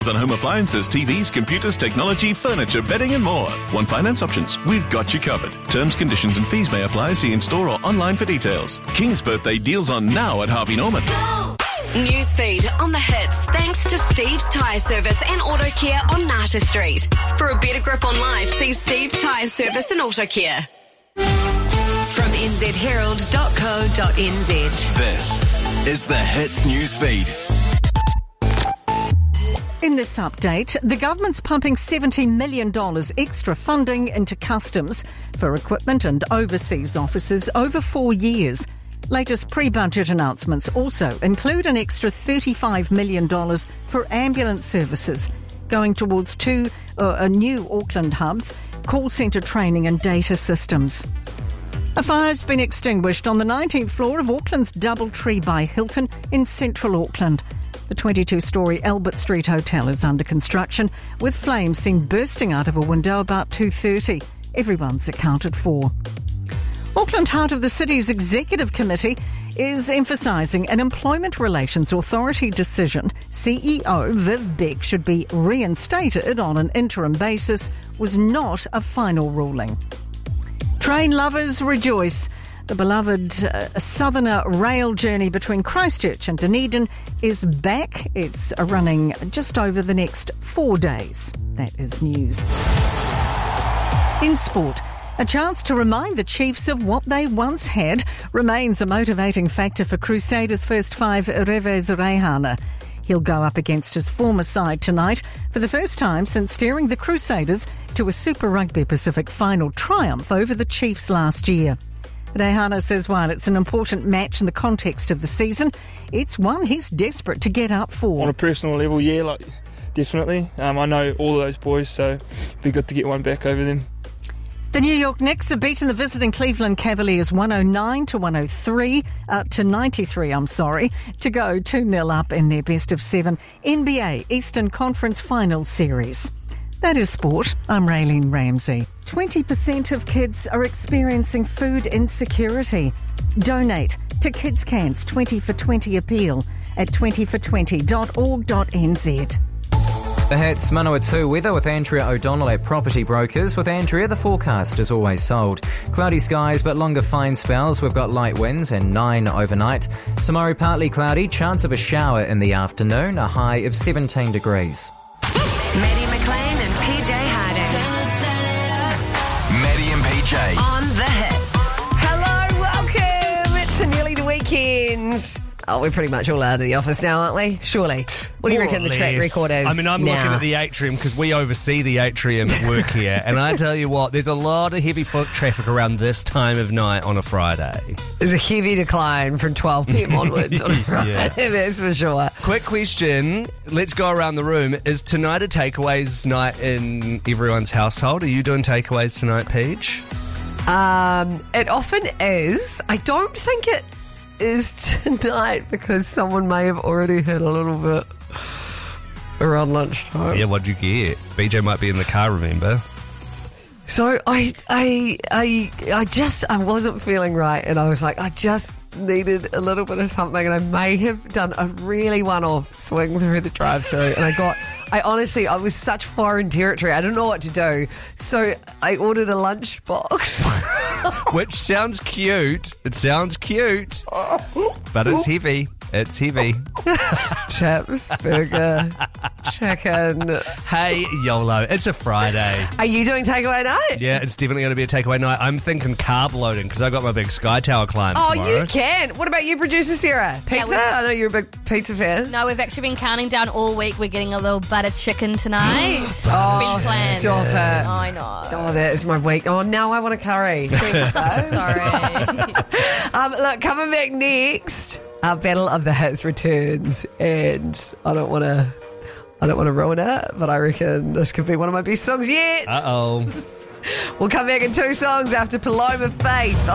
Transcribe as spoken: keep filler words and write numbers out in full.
On home appliances, T Vs, computers, technology, furniture, bedding and more. Want finance options? We've got you covered. Terms, conditions and fees may apply. See in store or online for details. King's birthday deals on now at Harvey Norman. Newsfeed on the hits thanks to Steve's Tyre Service and Auto Care on Nata Street. For a better grip on life, see Steve's Tyre Service and Auto Care. From n z herald dot co dot n z. This is the Hits Newsfeed. In this update, the government's pumping seventy million dollars extra funding into customs for equipment and overseas officers over four years. Latest pre-budget announcements also include an extra thirty-five million dollars for ambulance services, going towards two uh, new Auckland hubs, call centre training and data systems. A fire's been extinguished on the nineteenth floor of Auckland's Doubletree by Hilton in central Auckland. The twenty-two-storey Albert Street Hotel is under construction, with flames seen bursting out of a window about two thirty. Everyone's accounted for. Auckland Heart of the City's Executive Committee is emphasising an Employment Relations Authority decision. C E O Viv Beck should be reinstated on an interim basis was not a final ruling. Train lovers rejoice. The beloved uh, Southerner rail journey between Christchurch and Dunedin is back. It's uh, running just over the next four days. That is news. In sport, a chance to remind the Chiefs of what they once had remains a motivating factor for Crusaders' first five Reves Reihana. He'll go up against his former side tonight for the first time since steering the Crusaders to a Super Rugby Pacific final triumph over the Chiefs last year. Reihana says while it's an important match in the context of the season, it's one he's desperate to get up for. On a personal level, yeah, like definitely. Um, I know all of those boys, so it'd be good to get one back over them. The New York Knicks have beaten the visiting Cleveland Cavaliers one oh nine to one oh three, uh, to ninety-three, I'm sorry, to go two nil up in their best of seven N B A Eastern Conference Finals series. That is sport. I'm Raylene Ramsey. twenty percent of kids are experiencing food insecurity. Donate to Kids Can's twenty for twenty appeal at twenty for twenty dot org dot n z. The Hits Manawatu weather with Andrea O'Donnell at Property Brokers. With Andrea, the forecast is always sold. Cloudy skies but longer fine spells. We've got light winds and nine overnight. Tomorrow partly cloudy, chance of a shower in the afternoon, a high of seventeen degrees. Maddie McLean and P J Harding. Maddie and P J. On the hits. Hello, welcome. It's nearly the weekend. Oh, we're pretty much all out of the office now, aren't we? Surely. What do you More reckon or the track less. record is I mean, I'm now? looking at the atrium because we oversee the atrium at work here. And I tell you what, there's a lot of heavy foot traffic around this time of night on a Friday. There's a heavy decline from twelve p.m. onwards on a Friday, Yeah. that's for sure. Quick question. Let's go around the room. Is tonight a takeaways night in everyone's household? Are you doing takeaways tonight, Peach? Um, it often is. I don't think it is tonight because someone may have already had a little bit around lunchtime. Yeah, what'd you get? B J might be in the car, remember? So I, I, I, I just, I wasn't feeling right, and I was like, I just needed a little bit of something, and I may have done a really one-off swing through the drive-thru, and I got, I honestly, I was such foreign territory, I didn't know what to do, so I ordered a lunchbox. Which sounds cute. It sounds cute, but it's heavy. It's heavy. Chips, burger, chicken. Hey, YOLO. It's a Friday. Are you doing takeaway night? Yeah, it's definitely going to be a takeaway night. I'm thinking carb loading because I got my big Sky Tower climb Oh, tomorrow. you can. What about you, producer Sarah? Pizza? we've- I know you're a big pizza fan. No, we've actually been counting down all week. We're getting a little butter chicken tonight. It's Oh, been planned. stop it. I know. Oh, that is my week. Oh, now I want a curry. Sorry. um, look, coming back next, our Battle of the Hits returns, and I don't want to, I don't want to ruin it, but I reckon this could be one of my best songs yet. Uh-oh. We'll come back in two songs after Paloma Faith.